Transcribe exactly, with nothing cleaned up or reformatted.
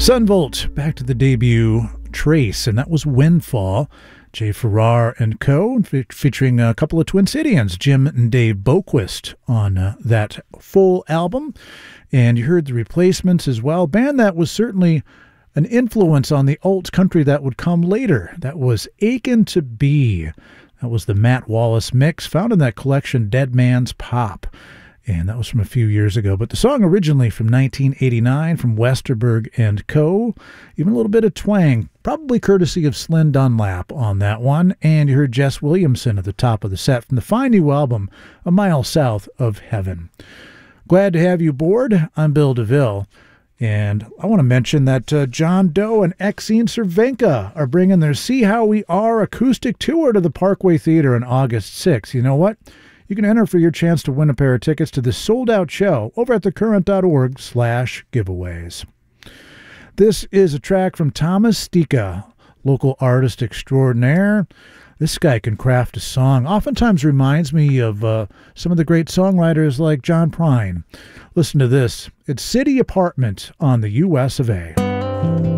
Sunvolt, back to the debut Trace, and that was Windfall. Jay Farrar and co, fe- featuring a couple of Twin Cityans, Jim and Dave Boquist, on uh, that full album. And you heard The Replacements as well. Band that was certainly an influence on the alt country that would come later. That was Aching to Be. That was the Matt Wallace mix, found in that collection Dead Man's Pop. And that was from a few years ago. But the song originally from nineteen eighty-nine from Westerberg and Co. Even a little bit of twang, probably courtesy of Slim Dunlap on that one. And you heard Jess Williamson at the top of the set from the fine new album, A Mile South of Heaven. Glad to have you aboard. I'm Bill DeVille. And I want to mention that uh, John Doe and Exene Cervenka are bringing their See How We Are acoustic tour to the Parkway Theater on August sixth. You know what? You can enter for your chance to win a pair of tickets to this sold-out show over at thecurrent.org slash giveaways. This is a track from Thomas Stika, local artist extraordinaire. This guy can craft a song. Oftentimes reminds me of uh, some of the great songwriters like John Prine. Listen to this. It's City Apartment on the U S of A.